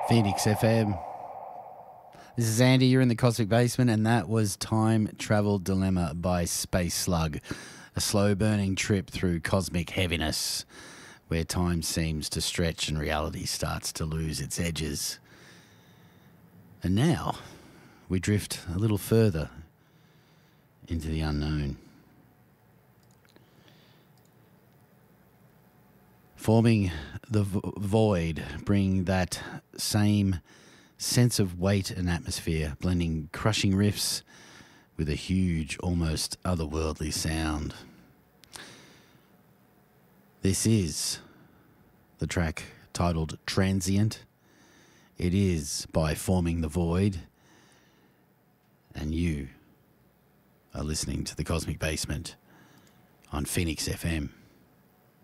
Phoenix FM. This is Andy, you're in the Cosmic Basement, and that was Time Travel Dilemma by Space Slug, a slow-burning trip through cosmic heaviness, where time seems to stretch and reality starts to lose its edges. And now, we drift a little further into the unknown. Forming the void, bring that same sense of weight and atmosphere, blending crushing riffs with a huge, almost otherworldly sound. This is the track titled Transient. It is by Forming the Void, and you are listening to the Cosmic Basement on Phoenix FM.